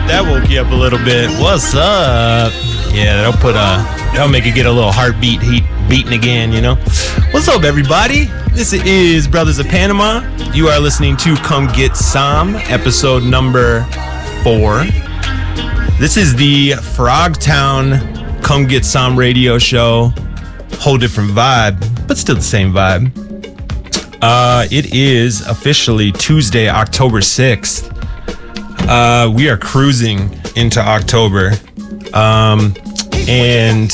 That woke you up a little bit. What's up? Yeah, that'll make it get a little heartbeat beating again, you know? What's up, everybody? This is Brothers of Panama. You are listening to Come Get Some, episode number 4. This is the Frogtown Come Get Some radio show. Whole different vibe, but still the same vibe. It is officially Tuesday, October 6th. We are cruising into October. And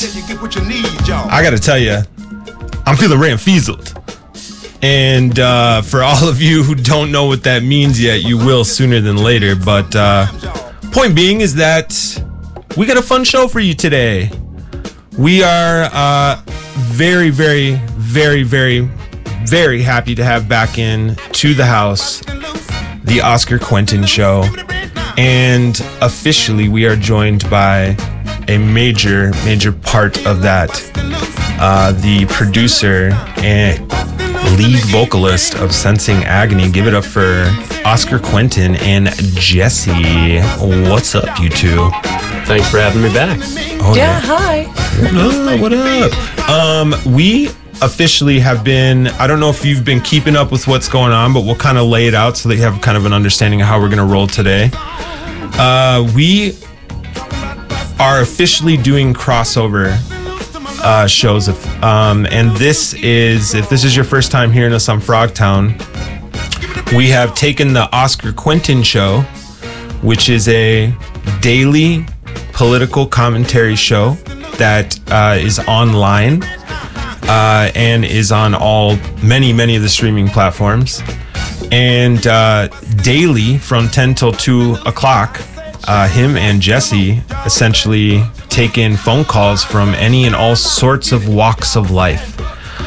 I gotta tell you, I'm feeling Ramfeezled. And for all of you who don't know what that means yet, you will sooner than later. But point being is that we got a fun show for you today. We are very, very, very, very, very happy to have back in to the house the Oscar Quentin Show. And officially, we are joined by a major part of that. The producer and lead vocalist of Sensing Agony. Give it up for Oscar Quentin and Jesse. What's up, you two? Thanks for having me back. Oh, yeah, hi. What up? We officially have been, I don't know if you've been keeping up with what's going on, but we'll kind of lay it out so that you have kind of an understanding of how we're going to roll today. We are officially doing crossover shows, and this is, if this is your first time hearing us on Frogtown, we have taken the Oscar Quentin Show, which is a daily political commentary show that is online and is on many of the streaming platforms. And daily from 10 till 2 o'clock, him and Jesse essentially take in phone calls from any and all sorts of walks of life.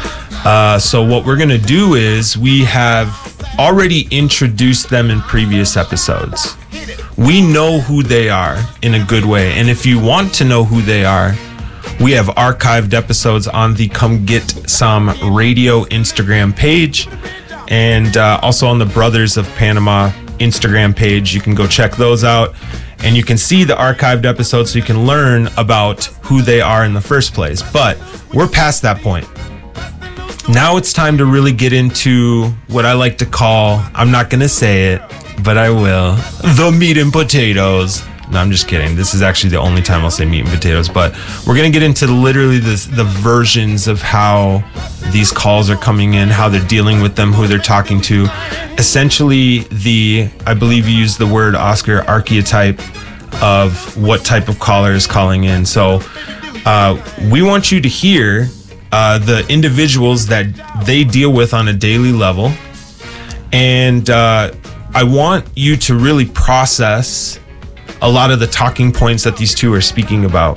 So what we're going to do is we have already introduced them in previous episodes. We know who they are in a good way. And if you want to know who they are, we have archived episodes on the Come Get Some Radio Instagram page, and also on the Brothers of Panama Instagram page. You can go check those out, and you can see the archived episodes so you can learn about who they are in the first place. But we're past that point. Now it's time to really get into what I like to call, I'm not going to say it, but I will, the meat and potatoes. No, I'm just kidding. This is actually the only time I'll say meat and potatoes, but we're going to get into literally the versions of how these calls are coming in, how they're dealing with them, who they're talking to. Essentially, I believe you used the word, Oscar, archetype of what type of caller is calling in. So we want you to hear the individuals that they deal with on a daily level. And I want you to really process a lot of the talking points that these two are speaking about.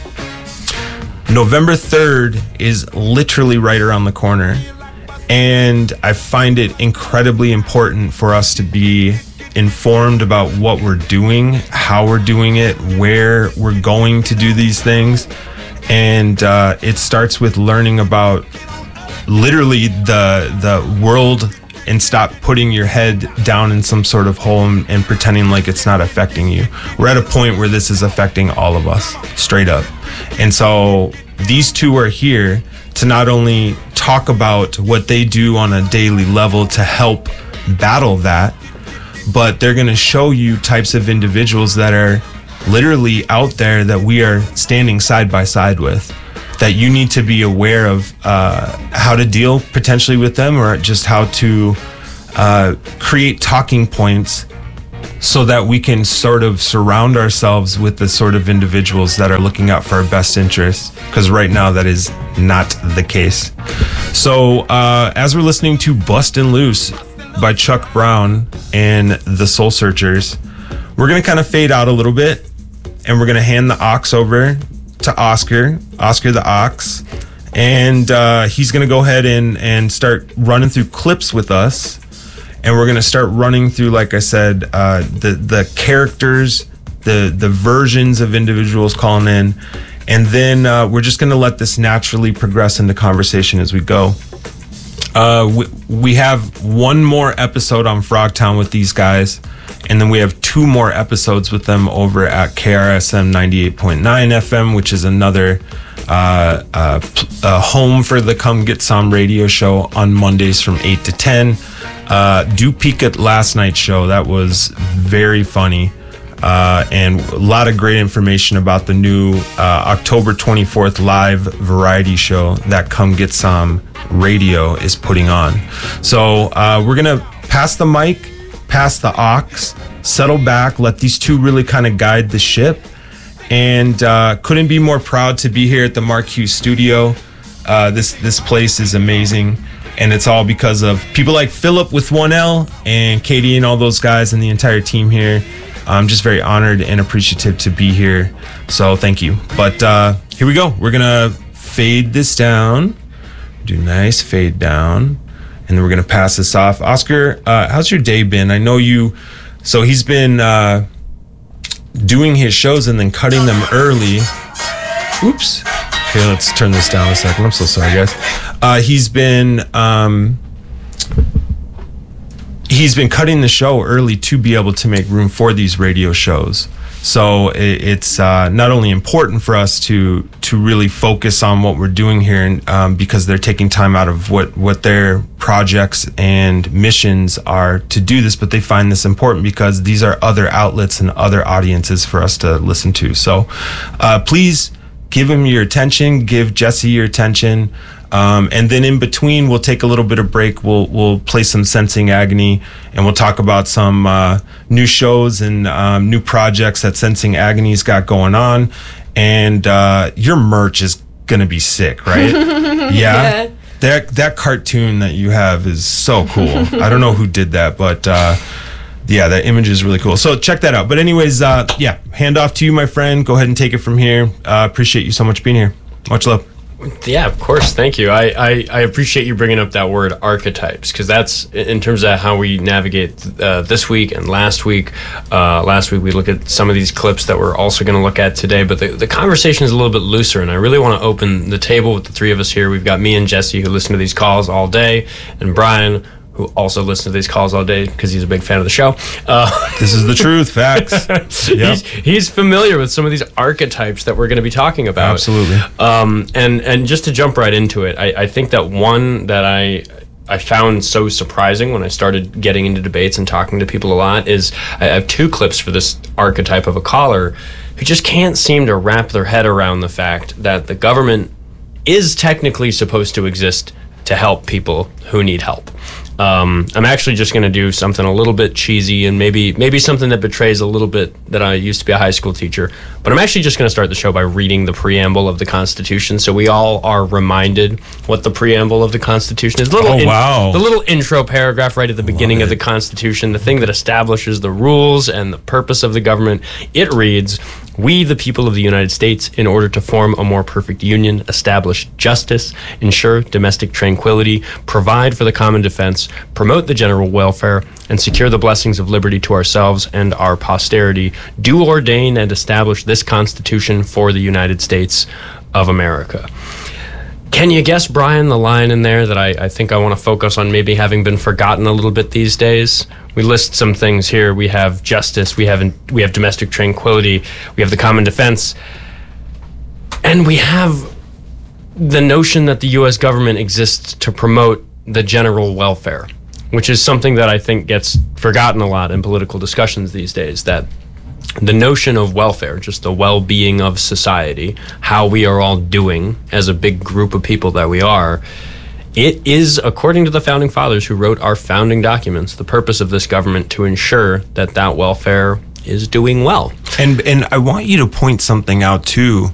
November 3rd is literally right around the corner, and I find it incredibly important for us to be informed about what we're doing, how we're doing it, where we're going to do these things. And it starts with learning about literally the world, and stop putting your head down in some sort of hole and pretending like it's not affecting you. We're at a point where this is affecting all of us, straight up. And so these two are here to not only talk about what they do on a daily level to help battle that, but they're going to show you types of individuals that are literally out there that we are standing side by side with, that you need to be aware of how to deal potentially with them, or just how to create talking points so that we can sort of surround ourselves with the sort of individuals that are looking out for our best interests, because right now that is not the case. So as we're listening to Bustin' Loose by Chuck Brown and the Soul Searchers, we're going to kind of fade out a little bit, and we're going to hand the aux over to Oscar the Ox, and he's going to go ahead and start running through clips with us, and we're going to start running through, like I said, the characters, the versions of individuals calling in, and then we're just going to let this naturally progress into conversation as we go. We have one more episode on Frogtown with these guys, and then we have 2 more episodes with them over at KRSM 98.9 FM, which is another home for the Come Get Some radio show on Mondays from 8 to 10. Do peek at last night's show. That was very funny. And a lot of great information about the new October 24th live variety show that Come Get Some Radio is putting on. So we're going to pass the mic, pass the aux, settle back, let these two really kind of guide the ship. And couldn't be more proud to be here at the Mark Hughes studio. This place is amazing. And it's all because of people like Philip with 1L and Katie and all those guys and the entire team here. I'm just very honored and appreciative to be here. So thank you. But here we go. We're going to fade this down. Do nice fade down. And then we're going to pass this off. Oscar, how's your day been? I know you... So he's been doing his shows and then cutting them early. Oops. Okay, let's turn this down a second. I'm so sorry, guys. He's been cutting the show early to be able to make room for these radio shows. So it's not only important for us to really focus on what we're doing here, and because they're taking time out of what their projects and missions are to do this, but they find this important because these are other outlets and other audiences for us to listen to. So please give him your attention, give Jesse your attention. And then in between, we'll take a little bit of break. We'll play some Sensing Agony, and we'll talk about some new shows and new projects that Sensing Agony's got going on. And your merch is gonna be sick, right? Yeah. That cartoon that you have is so cool. I don't know who did that, but yeah, that image is really cool. So check that out. But anyways, yeah, hand off to you, my friend. Go ahead and take it from here. Appreciate you so much being here. Much love. Yeah, of course. Thank you. I appreciate you bringing up that word archetypes, because that's in terms of how we navigate this week and last week. Last week we looked at some of these clips that we're also going to look at today, but the conversation is a little bit looser, and I really want to open the table with the three of us here. We've got me and Jesse, who listen to these calls all day, and Brian, who also listens to these calls all day because he's a big fan of the show. This is the truth, facts. Yep. He's familiar with some of these archetypes that we're going to be talking about. Absolutely. And just to jump right into it, I think that one that I found so surprising when I started getting into debates and talking to people a lot is I have 2 clips for this archetype of a caller who just can't seem to wrap their head around the fact that the government is technically supposed to exist to help people who need help. I'm actually just going to do something a little bit cheesy and maybe something that betrays a little bit that I used to be a high school teacher. But I'm actually just going to start the show by reading the preamble of the Constitution, so we all are reminded what the preamble of the Constitution is. The little intro paragraph right at the beginning of the Constitution, the thing that establishes the rules and the purpose of the government. It reads, "We, the people of the United States, in order to form a more perfect union, establish justice, ensure domestic tranquility, provide for the common defense, promote the general welfare, and secure the blessings of liberty to ourselves and our posterity, do ordain and establish this Constitution for the United States of America." Can you guess, Brian, the line in there that I think I want to focus on maybe having been forgotten a little bit these days? We list some things here. We have justice, we have domestic tranquility, we have the common defense, and we have the notion that the U.S. government exists to promote the general welfare, which is something that I think gets forgotten a lot in political discussions these days, that the notion of welfare, just the well-being of society, how we are all doing as a big group of people that we are, it is, according to the founding fathers who wrote our founding documents, the purpose of this government to ensure that that welfare is doing well. And I want you to point something out too,